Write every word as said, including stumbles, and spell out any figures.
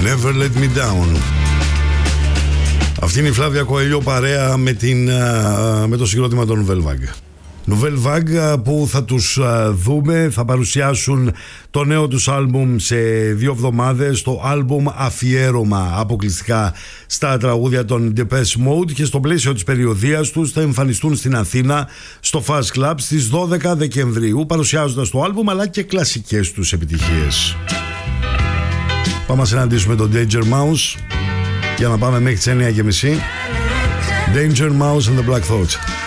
Never Let Me Down. Αυτή είναι η Φλάβια Κοέλιο παρέα με, την, με το συγκρότημα των Nouvelle Vague. Nouvelle Vague που θα τους δούμε, θα παρουσιάσουν το νέο τους άλμπουμ σε δύο εβδομάδες, το άλμπουμ αφιέρωμα αποκλειστικά στα τραγούδια των Depeche Mode, και στο πλαίσιο της περιοδίας τους θα εμφανιστούν στην Αθήνα στο Fast Club στις δώδεκα Δεκεμβρίου, παρουσιάζοντας το άλμπουμ αλλά και κλασικές τους επιτυχίες. Πάμε να συναντήσουμε τον Danger Mouse για να πάμε μέχρι τις εννιά και μισή. Danger Mouse and the Black Thought.